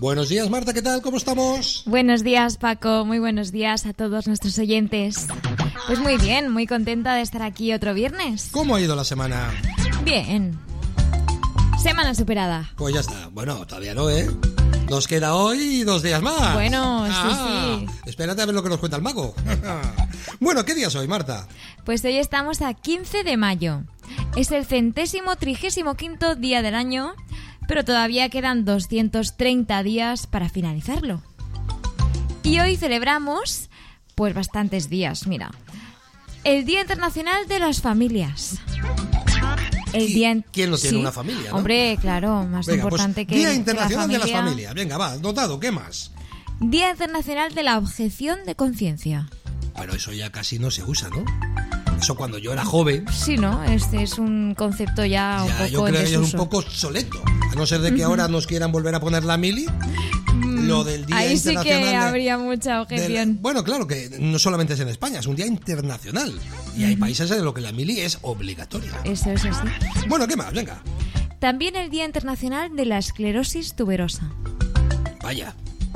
Buenos días, Marta, ¿qué tal? ¿Cómo estamos? Buenos días, Paco. Muy buenos días a todos nuestros oyentes. Pues muy bien, muy contenta de estar aquí otro viernes. ¿Cómo ha ido la semana? Bien. Semana superada. Pues ya está. Bueno, todavía no, ¿eh? Nos queda hoy 2 días más. Bueno, sí. Espérate a ver lo que nos cuenta el mago. Bueno, ¿qué día es hoy, Marta? Pues hoy estamos a 15 de mayo. Es el 135º día del año, pero todavía quedan 230 días para finalizarlo. Y hoy celebramos, pues bastantes días, mira. El Día Internacional de las Familias. ¿Quién no tiene una familia, no? Hombre, claro, más importante que Día Internacional que la de las Familias. Venga, va, notado, ¿qué más? Día Internacional de la Objeción de Conciencia. Pero eso ya casi no se usa, ¿no? Eso cuando yo era joven. Sí, ¿no? Este es un concepto ya un poco yo creo en que desuso. es un poco obsoleto. A no ser de que ahora nos quieran volver a poner la mili. Lo del Día ahí Internacional. Ahí sí que habría mucha objeción. Bueno, claro que no solamente es en España, es un día internacional. Y hay países en los que la mili es obligatoria. Eso es así. Bueno, ¿qué más? Venga. También el Día Internacional de la Esclerosis Tuberosa. Vaya.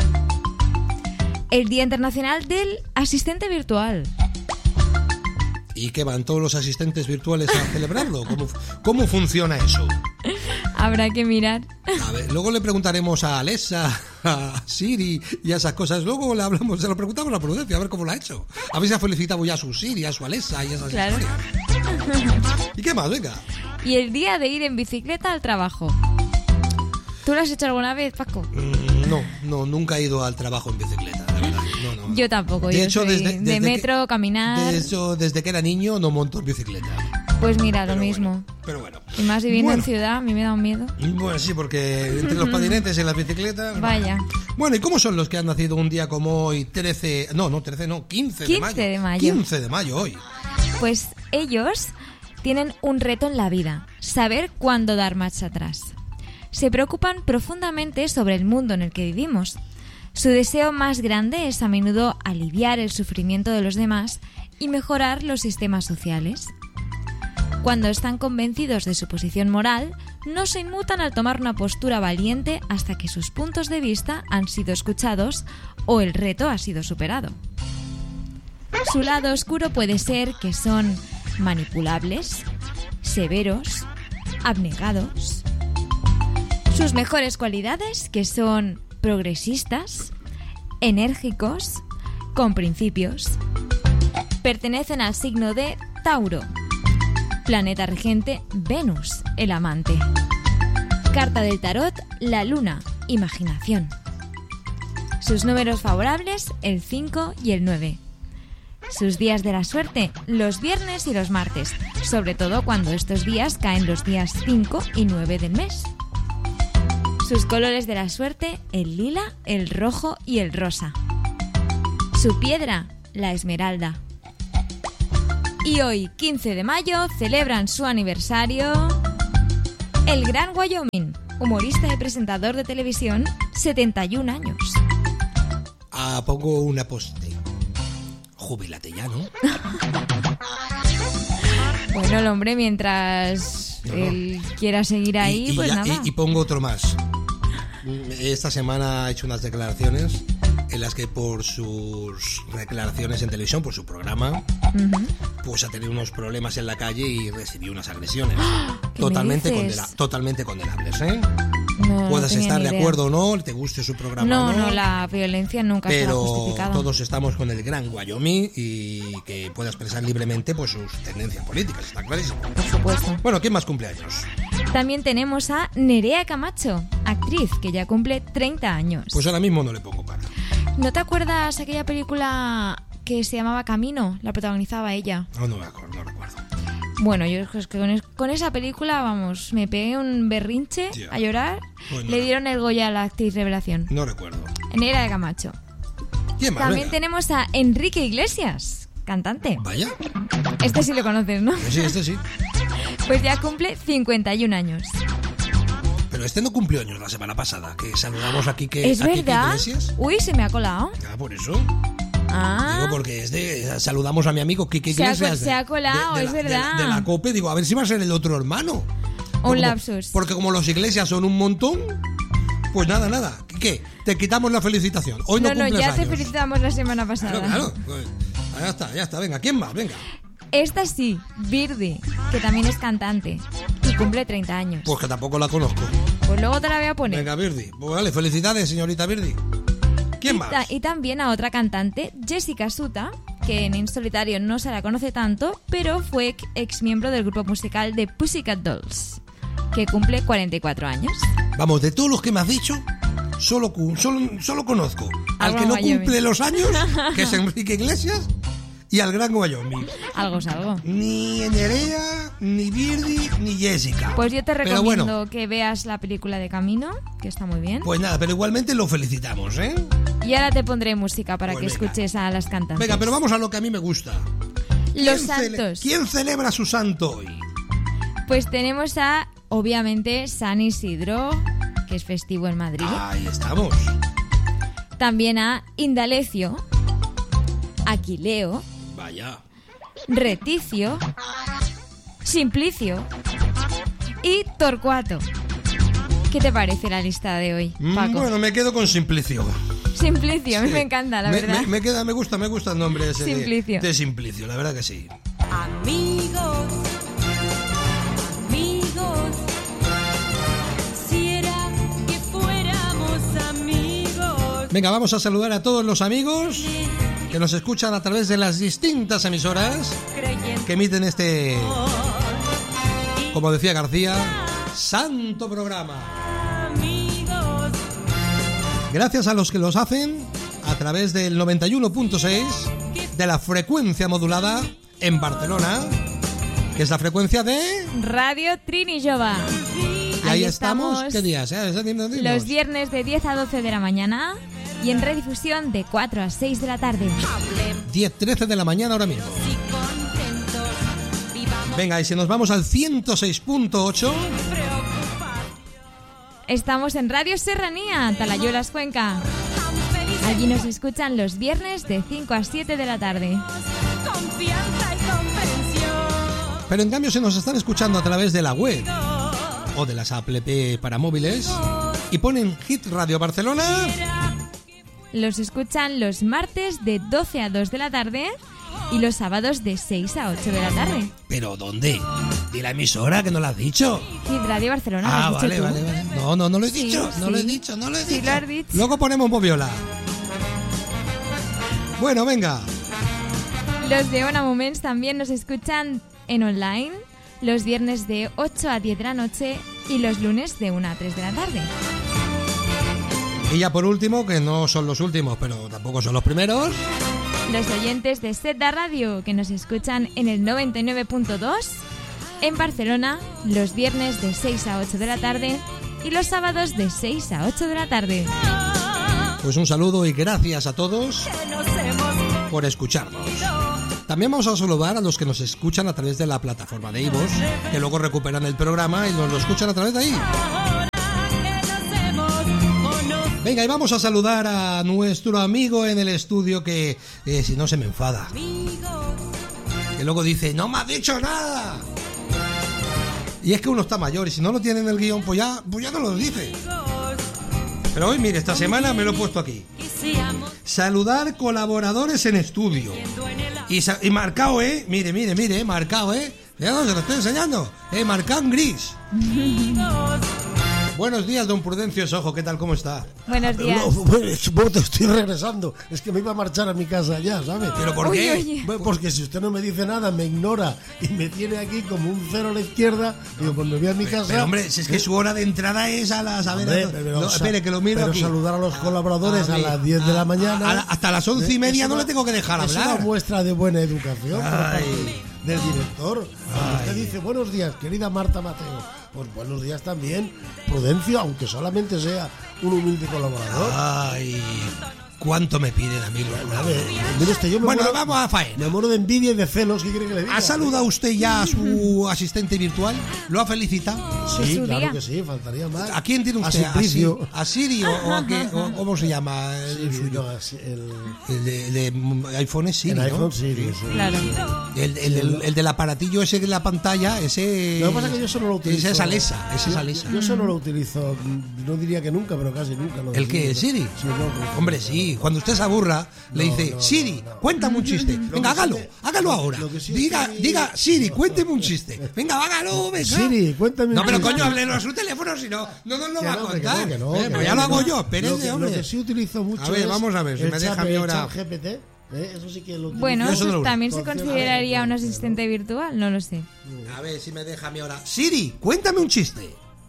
El Día Internacional del Asistente Virtual. ¿Y qué van todos los asistentes virtuales a celebrarlo? ¿Cómo funciona eso? Habrá que mirar. A ver, luego le preguntaremos a Alexa, a Siri y a esas cosas. Luego se lo preguntamos a Prudencia, a ver cómo lo ha hecho. A ver si ha felicitado ya a su Siri, a su Alexa y esas historias. ¿Y qué más? Venga. Y el día de ir en bicicleta al trabajo. ¿Tú lo has hecho alguna vez, Paco? No, nunca he ido al trabajo en bicicleta, la verdad. No. Yo tampoco, de hecho, soy desde de metro, caminar. De hecho, desde que era niño no monto en bicicleta. Pues mira, lo mismo. Pero bueno. Y más viviendo en ciudad, a mí me da un miedo. Bueno, sí, porque entre los patinetes y las bicicletas... Vaya. Bueno, ¿y cómo son los que han nacido un día como hoy, 15 de mayo? 15 de mayo hoy. Pues ellos tienen un reto en la vida, saber cuándo dar marcha atrás. Se preocupan profundamente sobre el mundo en el que vivimos. Su deseo más grande es a menudo aliviar el sufrimiento de los demás y mejorar los sistemas sociales. Cuando están convencidos de su posición moral, no se inmutan al tomar una postura valiente hasta que sus puntos de vista han sido escuchados o el reto ha sido superado. Su lado oscuro puede ser que son manipulables, severos, abnegados. Sus mejores cualidades, que son progresistas, enérgicos, con principios. Pertenecen al signo de Tauro. Planeta regente, Venus, el amante. Carta del tarot, la luna, imaginación. Sus números favorables, el 5 y el 9. Sus días de la suerte, los viernes y los martes, sobre todo cuando estos días caen los días 5 y 9 del mes. Sus colores de la suerte, el lila, el rojo y el rosa. Su piedra, la esmeralda. Y hoy, 15 de mayo, celebran su aniversario el Gran Wyoming, humorista y presentador de televisión, 71 años. Pongo una poste. Júbilate ya, ¿no? Bueno, el hombre, mientras él quiera seguir ahí, pues nada. Y pongo otro más. Esta semana ha hecho unas declaraciones en las que por sus declaraciones en televisión, por su programa, pues ha tenido unos problemas en la calle y recibió unas agresiones. Totalmente condenables, ¿eh? No, puedas estar de acuerdo o no, te guste su programa o no. No, la violencia nunca estará justificada. Pero todos estamos con el Gran Wyoming y que pueda expresar libremente pues sus tendencias políticas, está clarísimo. Por supuesto. Bueno, ¿quién más cumpleaños? También tenemos a Nerea Camacho, actriz que ya cumple 30 años. Pues ahora mismo no le pongo cara. ¿No te acuerdas aquella película que se llamaba Camino? La protagonizaba ella. No me acuerdo, no recuerdo. Bueno, yo es que con esa película, vamos, me pegué un berrinche a llorar. Pues le dieron el Goya a la actriz revelación. No recuerdo. Nerea Camacho. ¿Quién más? También tenemos a Enrique Iglesias, cantante. Vaya. Este sí lo conoces, ¿no? Sí, este sí. Pues ya cumple 51 años. Pero este no cumplió años la semana pasada, que saludamos aquí que ¿Es verdad? Kike Iglesias. Uy, se me ha colado. Por eso. Ah. Digo, porque saludamos a mi amigo Kike Iglesias. Se ha colado, es verdad. De la COPE, digo, a ver si va a ser el otro hermano. Un lapsus. Porque como los Iglesias son un montón, pues nada. qué? Te quitamos la felicitación. Hoy no cumples ya años. te felicitamos la semana pasada. Claro. Pues, ya está. Venga, ¿quién más? Venga. Esta sí, Birdie, que también es cantante y cumple 30 años. Pues que tampoco la conozco. Pues luego te la voy a poner. Venga, Birdie. Pues vale, felicidades, señorita Birdie. ¿Quién más? Y también a otra cantante, Jessica Suta, que en solitario no se la conoce tanto, pero fue ex miembro del grupo musical de Pussycat Dolls, que cumple 44 años. Vamos, de todos los que me has dicho, solo conozco al que no Wyoming. cumple los años, que es Enrique Iglesias, y al Gran Wyoming. Algo es algo. Ni Nerea, ni Birdie, ni Jessica. Pues yo te Pero recomiendo bueno, que veas la película de Camino, que está muy bien. pues nada, pero igualmente lo felicitamos, ¿eh? Y ahora te pondré música para Pues que venga. escuches a las cantantes. Venga, pero vamos a lo que a mí me gusta. Los ¿Quién santos. ¿Quién celebra su santo hoy? Pues tenemos a, obviamente, San Isidro, que es festivo en Madrid. Ahí estamos. También a Indalecio, Aquileo, Vaya. Reticio, Simplicio y Torcuato. ¿Qué te parece la lista de hoy, Paco? Bueno, me quedo con Simplicio. Simplicio, a mí Sí. me encanta, la verdad. Me gusta el nombre ese Simplicio. de Simplicio, la verdad que sí. Amigos, si era que fuéramos amigos. Venga, vamos a saludar a todos los amigos que nos escuchan a través de las distintas emisoras que emiten este, como decía García, santo programa. Amigos, Gracias a los que los hacen a través del 91.6 de la frecuencia modulada en Barcelona, que es la frecuencia de... Radio Trini Jova. Y ahí estamos. ¿Qué días? Dinos. Los viernes de 10 a 12 de la mañana y en redifusión de 4 a 6 de la tarde. 10:13 de la mañana ahora mismo. y contentos, vivamos Venga, y si nos vamos al 106.8... preocupados. Estamos en Radio Serranía, Talayuelas, Cuenca. Allí nos escuchan los viernes de 5 a 7 de la tarde. Confianza y comprensión. Pero en cambio se nos están escuchando a través de la web o de las app para móviles y ponen Hit Radio Barcelona. Los escuchan los martes de 12 a 2 de la tarde y los sábados de 6 a 8 de la tarde. ¿Pero dónde? Di la emisora, que no lo has dicho. Hit Radio Barcelona, Ah, ¿lo has dicho vale, tú? vale. No lo he Sí, dicho, no sí. lo he dicho. Sí, lo has dicho. Luego ponemos Bobiola. Bueno, venga. Los de Ona Moments también nos escuchan en online los viernes de 8 a 10 de la noche y los lunes de 1 a 3 de la tarde. Y ya por último, que no son los últimos, pero tampoco son los primeros, Los oyentes de Setda Radio que nos escuchan en el 99.2 en Barcelona los viernes de 6 a 8 de la tarde y los sábados de 6 a 8 de la tarde. pues un saludo y gracias a todos Nos hemos por escucharnos. También vamos a saludar a los que nos escuchan a través de la plataforma de iVoox, que luego recuperan el programa y nos lo escuchan a través de ahí. Venga, y vamos a saludar a nuestro amigo en el estudio que, si no, se me enfada. Que luego dice, no me has dicho nada. Y es que uno está mayor y si no lo tiene en el guión, pues ya no lo dice. Pero hoy, mire, esta semana me lo he puesto aquí. Saludar colaboradores en estudio. Y marcado, mire, marcado, ya no se lo estoy enseñando. Marcado en gris. Buenos días, don Prudencio Sojo, ¿qué tal? ¿Cómo está? Buenos días. Bueno, te estoy regresando. Es que me iba a marchar a mi casa ya, ¿sabes? ¿Pero por Uy, qué? oye. Bueno, porque si usted no me dice nada, me ignora y me tiene aquí como un cero a la izquierda, digo, cuando voy a mi casa... Pero hombre, si es que su hora de entrada es a las... A ver, Hombre, no, espere, que lo miro pero aquí. saludar a los colaboradores a ver, las 10 de la mañana... hasta las 11:30 no le tengo que dejar Es hablar. una muestra de buena educación por parte Ay. del director. Cuando usted dice, buenos días, querida Marta Mateo, pues buenos días también, Prudencio, aunque solamente sea un humilde colaborador. Ay, ¿Cuánto me piden a mí los A ver, mire usted, yo me Bueno, muero, vamos a faena. me muero de envidia y de celos. ¿Qué quiere que le diga? ¿Ha saludado usted ya a su asistente virtual? ¿Lo ha felicitado? Sí, su claro día. que sí, faltaría más. ¿A quién tiene usted? A Simplicio. ¿A Siri o a qué? ¿Cómo se llama el Sí, suyo? no, así, el El de iPhone es Siri, el ¿no? iPhone Siri, sí. Claro. El del aparatillo ese de la pantalla, ese... Lo que pasa es que yo eso no lo utilizo. Ese es Alexa, ese es Alexa. Yo eso no lo utilizo, no diría que nunca, pero casi nunca. Lo ¿El qué? utilizo. ¿Siri? Sí, no, Hombre, sí. Cuando usted se aburra, le dice, no, Siri, no. cuéntame un chiste. Venga, que hágalo, sí que- hágalo ahora. lo que sí es Diga, que- diga, Siri, cuénteme un chiste. Venga, hágalo, venga. Siri, cuéntame un No, pero chiste. coño, háblelo a su teléfono, si no, no nos lo Que va a no, hombre, que contar. no, que no, Pero que ya no, lo hago que no. yo, espérense, Lo hombre. que sí utilizo mucho A ver, es vamos a ver, si el me deja chat- a mí el ahora- chat GPT, eso sí que lo utilizo. Bueno, Yo eso no eso lo también se Funciona. consideraría un asistente virtual, no lo sé. A ver si me deja a mí ahora. Siri, cuéntame un chiste.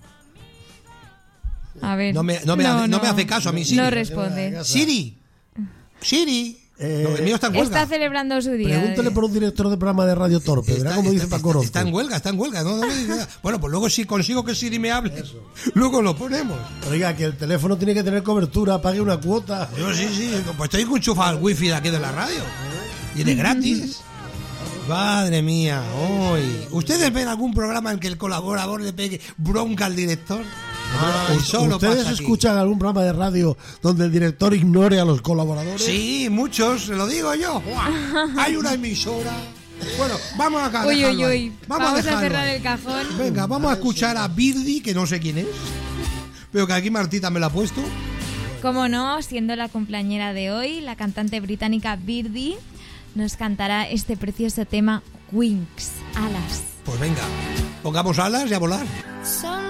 A ver. No me hace caso a mí, Siri. No responde. Siri, Siri. No, el mío está en huelga. Está celebrando su día. Pregúntale por un director de programa de Radio Torpe, verá cómo dice Paco Orozco. Está en huelga, no me dice nada. Bueno, pues luego si consigo que Siri me hable, luego lo ponemos. Oiga, que el teléfono tiene que tener cobertura, pague una cuota. Yo sí, pues estoy enchufado al wifi de aquí de la radio. Y de gratis. Madre mía, hoy. ¿Ustedes ven algún programa en que el colaborador le pegue bronca al director? Ay, solo ¿Ustedes pasa aquí. escuchan algún programa de radio donde el director ignore a los colaboradores? Sí, muchos, se lo digo yo. ¡Buah! Hay una emisora. Bueno, vamos acá. Uy, dejarlo uy, ahí. uy. Vamos a dejarlo cerrar ahí. el cajón. Venga, vamos a escuchar a Birdy, que no sé quién es. Pero que aquí Martita me la ha puesto. Como no, siendo la cumpleañera de hoy, la cantante británica Birdy nos cantará este precioso tema Wings, alas. Pues venga, pongamos alas y a volar. Son